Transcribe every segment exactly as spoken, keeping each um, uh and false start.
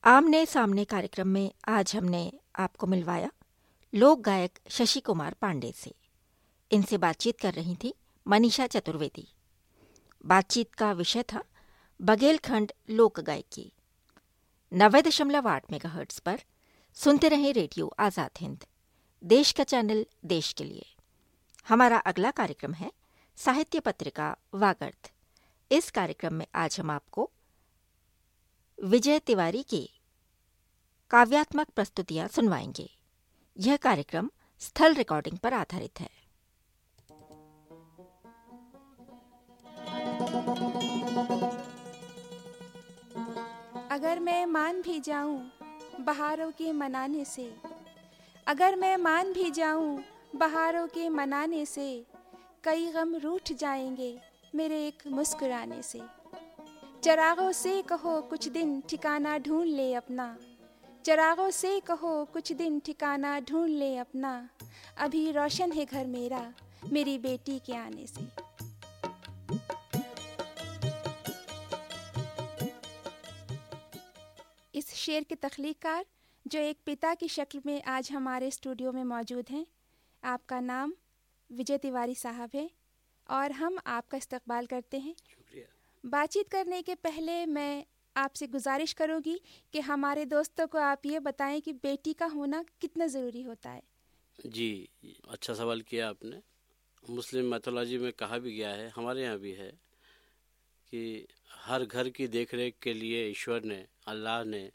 आमने सामने कार्यक्रम में आज हमने आपको मिलवाया लोक गायक शशि कुमार पांडे से। इनसे बातचीत कर रही थी मनीषा चतुर्वेदी। बातचीत का विषय था बघेलखंड लोक गायकी। नब्बे दशमलव आठ मेगाहर्ट्ज पर सुनते रहें रेडियो आज़ाद हिंद, देश का चैनल देश के लिए। हमारा अगला कार्यक्रम है साहित्य पत्रिका वागर्थ। इस कार्यक्रम में आज हम आपको विजय तिवारी की काव्यात्मक प्रस्तुतियां सुनवाएंगे। यह कार्यक्रम स्थल रिकॉर्डिंग पर आधारित है। अगर मैं मान भी जाऊं बहारों के मनाने से, अगर मैं मान भी जाऊं बहारों के मनाने से, कई गम रूठ जाएंगे मेरे एक मुस्कुराने से। चरागों से कहो कुछ दिन ठिकाना ढूंढ ले अपना, चरागों से कहो कुछ दिन ठिकाना ढूंढ ले अपना, अभी रोशन है घर मेरा मेरी बेटी के आने से। इस शेर के तख्लीकार जो एक पिता की शक्ल में आज हमारे स्टूडियो में मौजूद हैं, आपका नाम विजय तिवारी साहब है और हम आपका इस्तकबाल करते हैं। शुक्रिया। बातचीत करने के पहले मैं आपसे गुजारिश करूंगी कि हमारे दोस्तों को आप ये बताएं कि बेटी का होना कितना ज़रूरी होता है। जी, अच्छा सवाल किया आपने। मुस्लिम मैथोलॉजी में कहा भी गया है, हमारे यहाँ भी है, कि हर घर की देखरेख के लिए ईश्वर ने, अल्लाह ने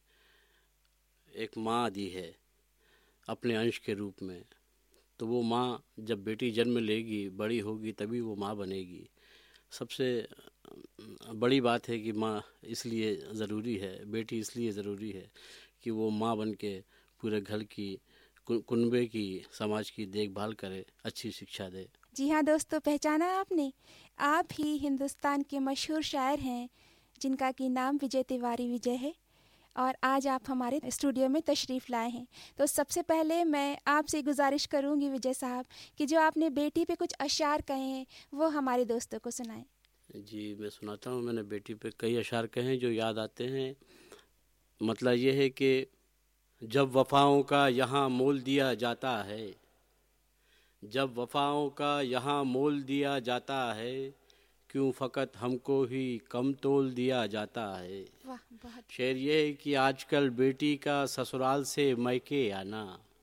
एक माँ दी है अपने अंश के रूप में। तो वो माँ जब बेटी जन्म लेगी, बड़ी होगी, तभी वो माँ बनेगी। सबसे बड़ी बात है कि माँ इसलिए ज़रूरी है, बेटी इसलिए ज़रूरी है कि वो माँ बन के पूरे घर की, कुनबे की, समाज की देखभाल करे, अच्छी शिक्षा दे। जी हाँ दोस्तों, पहचाना आपने, आप ही हिंदुस्तान के मशहूर शायर हैं जिनका कि नाम विजय तिवारी विजय है और आज आप हमारे स्टूडियो में तशरीफ़ लाए हैं। तो सबसे पहले मैं आपसे गुजारिश करूंगी विजय साहब कि जो आपने बेटी पे कुछ अशार कहे हैं वो हमारे दोस्तों को सुनाएं। जी, मैं सुनाता हूँ। मैंने बेटी पे कई अशार कहे हैं जो याद आते हैं। मतलब ये है कि जब वफ़ाओं का यहाँ मोल दिया जाता है, जब वफ़ाओं का यहाँ मोल दिया जाता है, क्यों फ़कत हमको ही कम तोल दिया जाता है। वाह, बहुत। शेर ये है कि आजकल बेटी का ससुराल से मैके आना,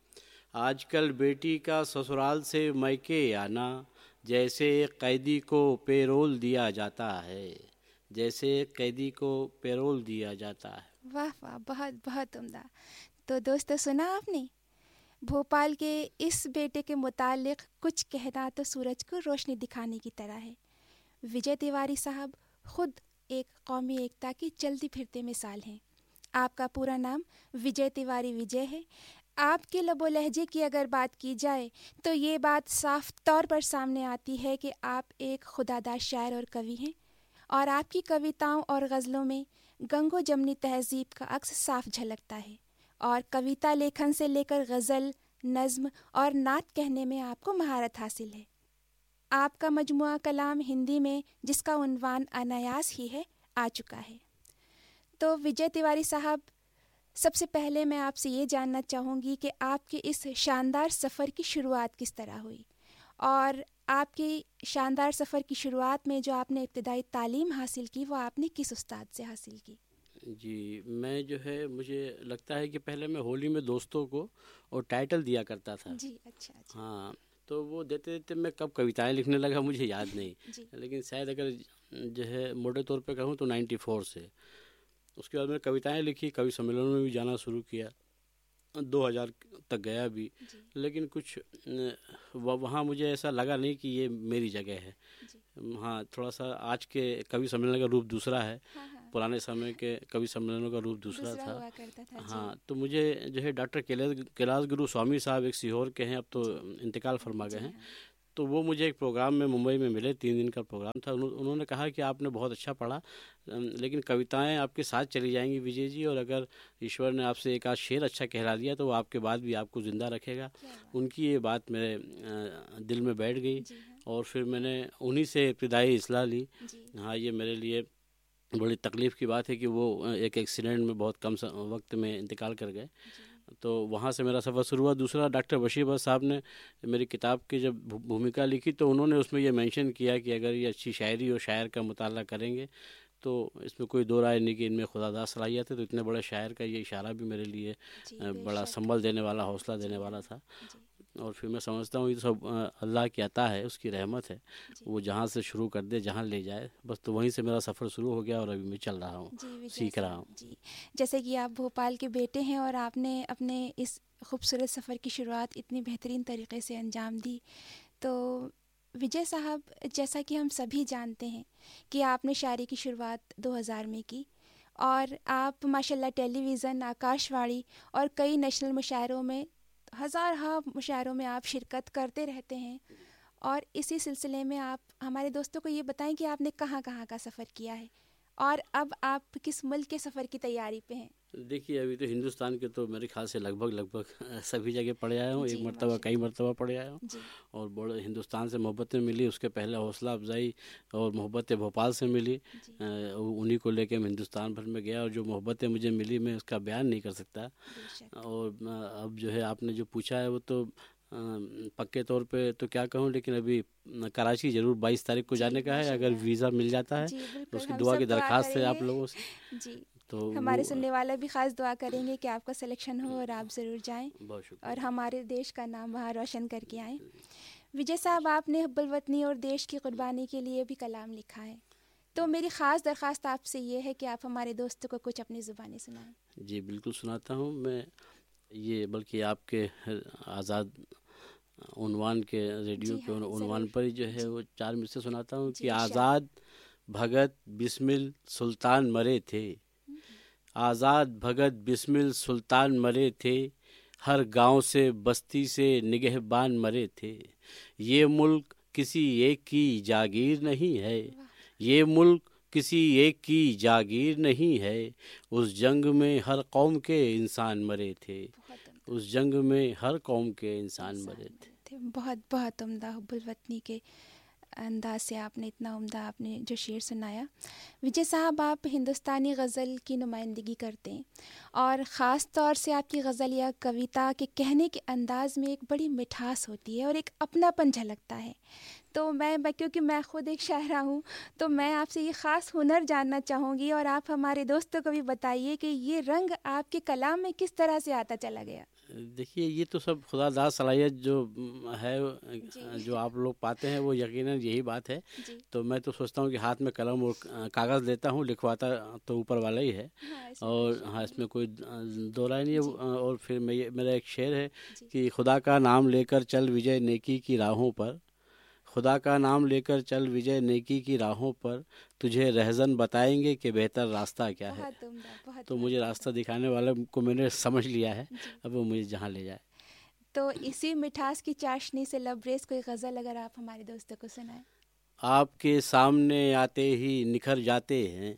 आजकल बेटी का ससुराल से मैके आना, जैसे कैदी को पेरोल दिया जाता है, जैसे कैदी को पेरोल दिया जाता है। वाह वाह, बहुत बहुत उम्दा। तो दोस्तों, सुना आपने, भोपाल के इस बेटे के मुतालिक कुछ कहना तो सूरज को रोशनी दिखाने की तरह है। विजय तिवारी साहब खुद एक कौमी एकता की चलती फिरती मिसाल हैं। आपका पूरा नाम विजय तिवारी विजय है। आपके लबो लहजे की अगर बात की जाए तो ये बात साफ तौर पर सामने आती है कि आप एक खुदादार शायर और कवि हैं और आपकी कविताओं और गज़लों में गंगो जमनी तहजीब का अक्स साफ झलकता है और कविता लेखन से लेकर गज़ल, नज़्म और नात कहने में आपको महारत हासिल है। आपका मजमुआ कलाम हिंदी में, जिसका उन्वान अनायास ही है, आ चुका है। तो विजय तिवारी साहब, सबसे पहले मैं आपसे ये जानना चाहूँगी कि आपके इस शानदार सफ़र की शुरुआत किस तरह हुई और आपकी शानदार सफ़र की शुरुआत में जो आपने इब्तिदाई तालीम हासिल की वो आपने किस उस्ताद से हासिल की? जी, मैं जो है, मुझे लगता है कि पहले मैं होली में दोस्तों को और टाइटल दिया करता था। जी, अच्छा अच्छा। हाँ, तो वो देते देते मैं कब कविताएं लिखने लगा मुझे याद नहीं, लेकिन शायद अगर जो है मोटे तौर पे कहूँ तो नाइन्टी फोर से। उसके बाद मैंने कविताएं लिखी, कवि सम्मेलनों में भी जाना शुरू किया, दो हज़ार तक गया भी, लेकिन कुछ वहाँ मुझे ऐसा लगा नहीं कि ये मेरी जगह है। हाँ, थोड़ा सा आज के कवि सम्मेलन का रूप दूसरा है, हाँ हाँ। पुराने समय के कवि सम्मेलनों का रूप दूसरा, दूसरा था, हुआ करता था। हाँ। तो मुझे जो है डॉक्टर कैलाश कैलाश गुरु स्वामी साहब एक सीहोर के हैं, अब तो इंतकाल फरमा गए हैं। तो वो मुझे एक प्रोग्राम में मुंबई में मिले, तीन दिन का प्रोग्राम था। उन्होंने कहा कि आपने बहुत अच्छा पढ़ा, लेकिन कविताएं आपके साथ चली जाएंगी विजय जी, और अगर ईश्वर ने आपसे एक आध शेर अच्छा कहला दिया तो वो आपके बाद भी आपको ज़िंदा रखेगा। उनकी ये बात मेरे दिल में बैठ गई और फिर मैंने उन्हीं से इब्तिदाई इस्लाह ली। हाँ, ये मेरे लिए बड़ी तकलीफ़ की बात है कि वो एक एक्सीडेंट में बहुत कम स- वक्त में इंतकाल कर गए। तो वहाँ से मेरा सफ़र शुरू हुआ। दूसरा, डॉक्टर बशीर अहमद साहब ने मेरी किताब की जब भू- भूमिका लिखी तो उन्होंने उसमें ये मेंशन किया कि अगर ये अच्छी शायरी और शायर का मुताला करेंगे तो इसमें कोई दो राय नहीं कि इनमें खुदादार सलाहियत है। तो इतने बड़े शायर का ये इशारा भी मेरे लिए जी अ, बड़ा बेशक। संबल देने वाला, हौसला देने जी वाला हाँ, था। जी और फिर मैं समझता हूँ ये सब अ, अल्लाह की अता है, उसकी रहमत है। जी वो जहाँ से शुरू कर दे, जहाँ ले जाए, बस तो वहीं से मेरा सफ़र शुरू हो गया और अभी मैं चल रहा हूँ, जी विजय सीख रहा साहब हूँ। जी, जैसे कि आप भोपाल के बेटे हैं और आपने अपने इस खूबसूरत सफ़र की शुरुआत इतनी बेहतरीन तरीके से अंजाम दी। तो विजय साहब, जैसा कि हम सभी जानते हैं कि आपने शायरी की शुरुआत दो हज़ार में की और आप माशाल्लाह टेलीविज़न, आकाशवाणी और कई नेशनल मुशायरों में, हज़ार हा मुशायरों में आप शिरकत करते रहते हैं। और इसी सिलसिले में आप हमारे दोस्तों को ये बताएं कि आपने कहाँ कहाँ का सफ़र किया है और अब आप किस मुल्क के सफ़र की तैयारी पे हैं। देखिए, अभी तो हिंदुस्तान के तो मेरे ख्याल से लगभग लगभग सभी जगह पढ़े आया हूँ, एक जी मरतबा कई माशाल्लाह। मरतबा पढ़े आया हूँ। जी और बड़े हिंदुस्तान से मोहब्बतें मिली, उसके पहले हौसला अफजाई और मोहब्बतें भोपाल से मिली। जी अ, उन्हीं को लेके मैं हिंदुस्तान भर में गया और जो मोहब्बतें मुझे मिली मैं उसका बयान नहीं कर सकता। बेशक। और अ, अब जो है आपने जो पूछा है वो तो अ, पक्के तौर पे तो क्या कहूँ, लेकिन अभी अ, कराची ज़रूर बाईस तारीख को जी जाने का है, अगर माशाल्लाह। वीज़ा मिल जाता है जी तो बिल्कुल, उसकी हम दुआ की सब दुआ दरख्वास्त है आप करेंगे। लोगों से। जी, तो हमारे वो सुनने वाले भी ख़ास दुआ करेंगे कि आपका सिलेक्शन हो और आप ज़रूर जाएं बहुत और शुक्रिया। हमारे देश का नाम वहाँ रोशन करके आएं। विजय साहब, आपने हुब्बुल वतनी और देश की कुर्बानी के लिए भी कलाम लिखा है, तो मेरी ख़ास दरख्वास्त आपसे ये है कि आप हमारे दोस्तों को कुछ अपनी ज़ुबानी सुनाएं। जी बिल्कुल सुनाता हूँ मैं। ये बल्कि आपके आज़ाद उन्वान के रेडियो जी के हाँ उन- उन्वान ज़रूर। पर ही जो है जी वो चार मिसरे सुनाता हूँ कि जी इरशाद। आज़ाद भगत बिस्मिल सुल्तान मरे थे, आज़ाद भगत बिस्मिल सुल्तान मरे थे, हर गांव से बस्ती से निगहबान मरे थे। ये मुल्क किसी एक की जागीर नहीं है, वाह। ये मुल्क किसी एक की जागीर नहीं है, उस जंग में हर कौम के इंसान मरे थे, बहुत उम्दा उस जंग में हर कौम के इंसान इंसान मरे थे। बने थे। बहुत बहुत उम्दा हुब्बुल वतनी के अंदाज से आपने इतना उम्दा आपने जो शेर सुनाया। विजय साहब, आप हिंदुस्तानी गज़ल की नुमाइंदगी करते हैं और ख़ास तौर से आपकी गज़ल या कविता के कहने के अंदाज में एक बड़ी मिठास होती है और एक अपनापन झलकता है। तो मैं मैं क्योंकि मैं खुद एक शायरा हूँ, तो मैं आपसे ये ख़ास हुनर जानना चाहूँगी और आप हमारे दोस्तों को भी बताइए कि ये रंग आपके कलाम में किस तरह से आता चला गया। देखिए, ये तो सब खुदादार सलाहियत जो म, है, जी जो आप लोग पाते हैं वो यकीनन यही बात है। जी तो मैं तो सोचता हूँ कि हाथ में कलम और क- कागज़ लेता हूँ, लिखवाता तो ऊपर वाला ही है। हाँ, इसमें कोई और शक हाँ, नहीं। इसमें कोई अ, दो राय नहीं है। जी और फिर मैं ये मेरा एक शेर है जी कि खुदा का नाम लेकर चल विजय नेकी की राहों पर, खुदा का नाम लेकर चल विजय नेकी की राहों पर, तुझे रहज़न बताएंगे कि बेहतर रास्ता क्या है। बहुत उम्दा, बहुत तो बहुत मुझे उम्दा। रास्ता दिखाने वाले को मैंने समझ लिया है, जी, अब वो मुझे जहाँ ले जाए। तो इसी मिठास की चाशनी से लबरेज कोई गज़ल अगर आप हमारे दोस्तों को सुनाएं। आपके सामने आते ही निखर जाते हैं,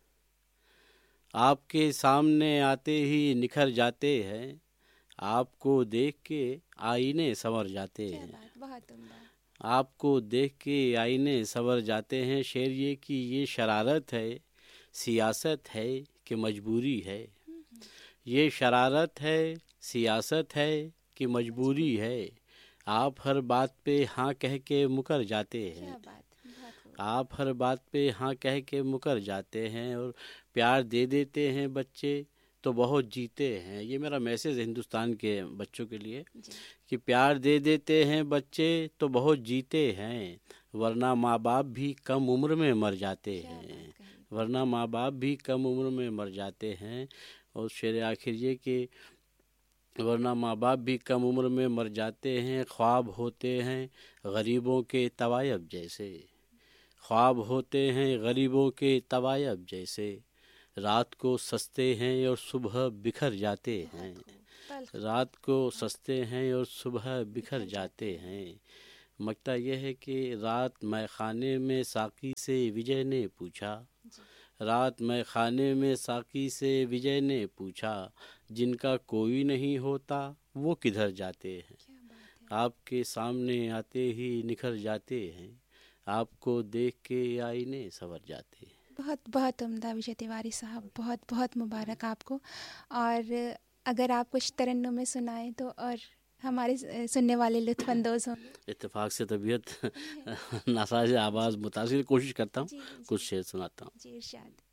आपके सामने आते ही निखर जाते हैं, आपको देख के आईने संवर जाते क्या हैं, बात, बहुत उम्दा। आपको देख के आईने संवर जाते हैं। शेर ये कि ये शरारत है, सियासत है कि मजबूरी है, ये शरारत है, सियासत है कि मजबूरी है, आप हर बात पे हाँ कह के मुकर जाते क्या हैं, बात, बहुत खूब। आप हर बात पे हाँ कह के मुकर जाते हैं, और प्यार दे देते हैं बच्चे तो बहुत जीते हैं। ये मेरा मैसेज है हिंदुस्तान के बच्चों के लिए जी कि प्यार दे देते हैं बच्चे तो बहुत जीते हैं, वरना माँ बाप भी कम उम्र में मर जाते क्या हैं, बात कही। वरना माँ बाप भी कम उम्र में मर जाते हैं। और शेर आखिर ये कि वरना माँ बाप भी कम उम्र में मर जाते हैं, ख्वाब होते हैं गरीबों के तवायब जैसे, ख्वाब होते हैं गरीबों के तवायब जैसे, रात को सस्ते हैं और सुबह बिखर जाते हैं, बहुत खूब, तल्ख रात को सस्ते हैं और सुबह बिखर बिखर जाते जाते हैं। हैं। मकता यह है कि रात मैं खाने में साकी से विजय ने पूछा, जी रात मैं खाने में साकी से विजय ने पूछा, जिनका कोई नहीं होता वो किधर जाते हैं, क्या बात है। आपके सामने आते ही निखर जाते हैं, आपको देख के आईने संवर जाते हैं। बहुत बहुत उम्दा विजय तिवारी साहब, बहुत बहुत मुबारक आपको। और अगर आप कुछ तरन्नुमें सुनाएं तो और हमारे सुनने वाले लुत्फ़अंदोज़ हों। इत्तेफाक से तबीयत नासाज आवाज़ मुतासिर, कोशिश करता हूँ जी, जी। कुछ शेर सुनाता हूँ। जी, इरशाद।